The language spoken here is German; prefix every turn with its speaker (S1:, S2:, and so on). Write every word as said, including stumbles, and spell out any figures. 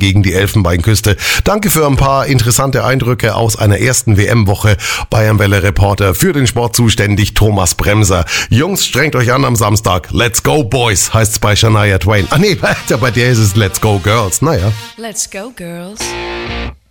S1: gegen die Elfenbeinküste. Danke für ein paar interessante Eindrücke aus einer ersten W M-Woche. Bayernwelle-Reporter für den Sport zuständig, Thomas Bremser. Jungs, strengt euch an am Samstag. Let's go, Boys, heißt's bei Shania Twain. Ah nee, bei der ist es Let's go, Girls. Naja.
S2: Let's go, Girls.